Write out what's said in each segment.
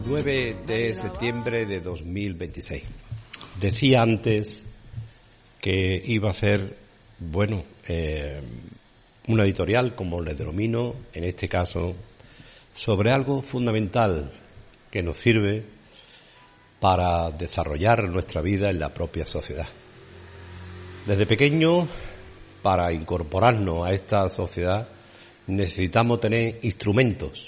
9 de septiembre de 2026. Decía antes que iba a hacer, una editorial, como le denomino, en este caso, sobre algo fundamental que nos sirve para desarrollar nuestra vida en la propia sociedad. Desde pequeño, para incorporarnos a esta sociedad, necesitamos tener instrumentos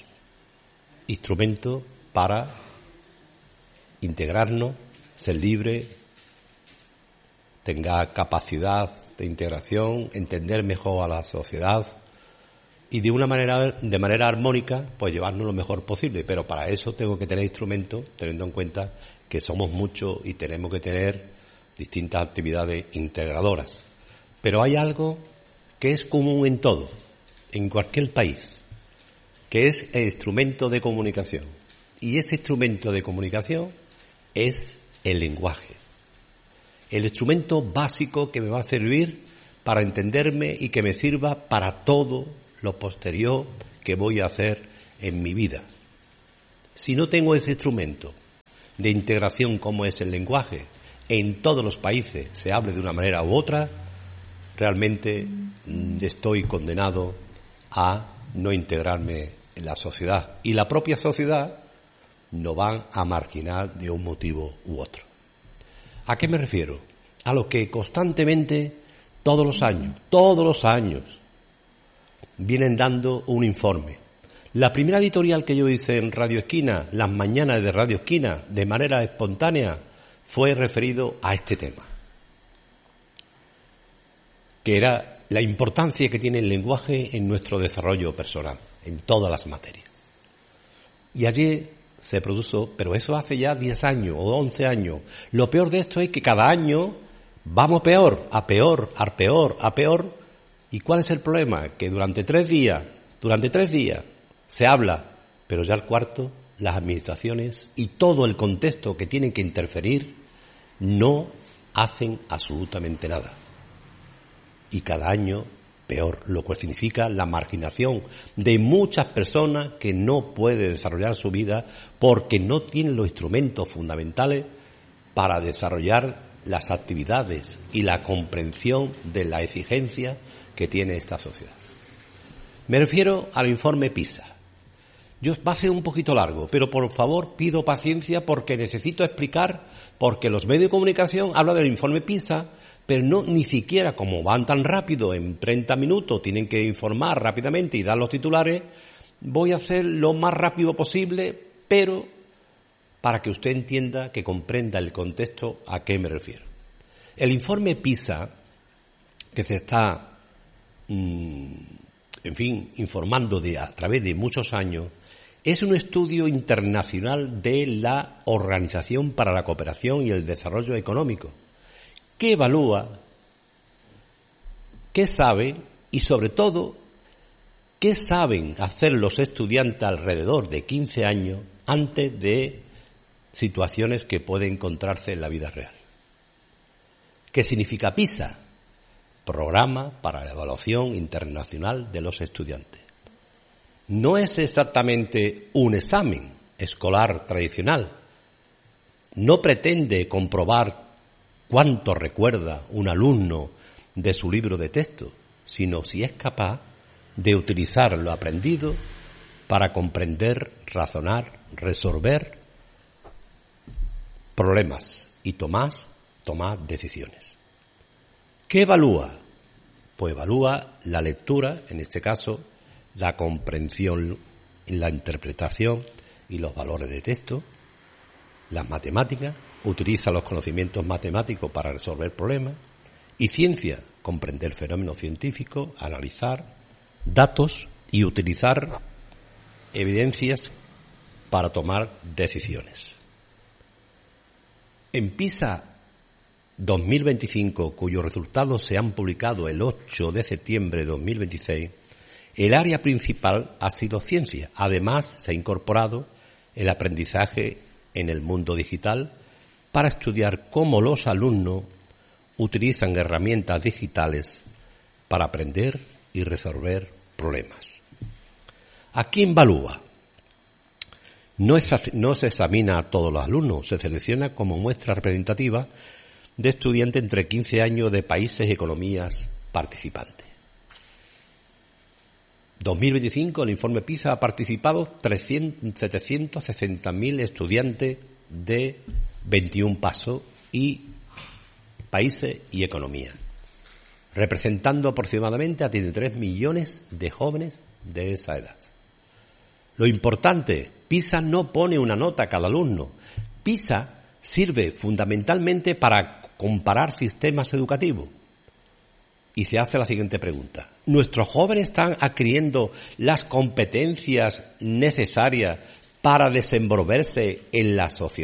para integrarnos, ser libre, tenga capacidad de integración, entender mejor a la sociedad y de manera armónica, pues llevarnos lo mejor posible. Pero para eso tengo que tener instrumentos, teniendo en cuenta que somos muchos y tenemos que tener distintas actividades integradoras. Pero hay algo que es común en todo, en cualquier país, que es el instrumento de comunicación. Y ese instrumento de comunicación es el lenguaje. El instrumento básico que me va a servir para entenderme y que me sirva para todo lo posterior que voy a hacer en mi vida. Si no tengo ese instrumento de integración como es el lenguaje, en todos los países se hable de una manera u otra, realmente estoy condenado a no integrarme en la sociedad. Y la propia sociedad nos van a marginar de un motivo u otro. ¿A qué me refiero? A lo que constantemente, todos los años, vienen dando un informe. La primera editorial que yo hice en Radio Esquina, las mañanas de Radio Esquina, de manera espontánea, fue referido a este tema, que era la importancia que tiene el lenguaje en nuestro desarrollo personal, en todas las materias. Y allí se produjo, pero eso hace ya 10 años o 11 años. Lo peor de esto es que cada año vamos peor. ¿Y cuál es el problema? Que durante tres días se habla, pero ya al cuarto, las administraciones y todo el contexto que tienen que interferir no hacen absolutamente nada. Y cada año peor, lo que significa la marginación de muchas personas que no pueden desarrollar su vida porque no tienen los instrumentos fundamentales para desarrollar las actividades y la comprensión de la exigencia que tiene esta sociedad. Me refiero al informe PISA. Va a ser un poquito largo, pero por favor pido paciencia porque necesito explicar, porque los medios de comunicación hablan del informe PISA, pero no ni siquiera, como van tan rápido, en 30 minutos tienen que informar rápidamente y dar los titulares, voy a hacer lo más rápido posible, pero para que usted entienda, que comprenda el contexto a qué me refiero. El informe PISA, que se está, informando a través de muchos años, es un estudio internacional de la Organización para la Cooperación y el Desarrollo Económico, que evalúa qué saben y, sobre todo, qué saben hacer los estudiantes alrededor de 15 años antes de situaciones que pueden encontrarse en la vida real. ¿Qué significa PISA? Programa para la Evaluación Internacional de los Estudiantes. No es exactamente un examen escolar tradicional. No pretende comprobar cuánto recuerda un alumno de su libro de texto, sino si es capaz de utilizar lo aprendido para comprender, razonar, resolver problemas y tomar decisiones. ¿Qué evalúa? Pues evalúa la lectura, en este caso, la comprensión, la interpretación y los valores de texto, las matemáticas, utiliza los conocimientos matemáticos para resolver problemas, y ciencia, comprender fenómenos científicos, analizar datos y utilizar evidencias para tomar decisiones. En PISA 2025, cuyos resultados se han publicado el 8 de septiembre de 2026, el área principal ha sido ciencia. Además, se ha incorporado el aprendizaje en el mundo digital para estudiar cómo los alumnos utilizan herramientas digitales para aprender y resolver problemas. ¿A quién evalúa? No se examina a todos los alumnos, se selecciona como muestra representativa de estudiantes entre 15 años de países y economías participantes. 2025, el informe PISA ha participado 760.000 estudiantes de 21 países y economías, representando aproximadamente a 33 millones de jóvenes de esa edad. Lo importante, PISA no pone una nota a cada alumno. PISA sirve fundamentalmente para comparar sistemas educativos. Y se hace la siguiente pregunta. ¿Nuestros jóvenes están adquiriendo las competencias necesarias para desenvolverse en la sociedad?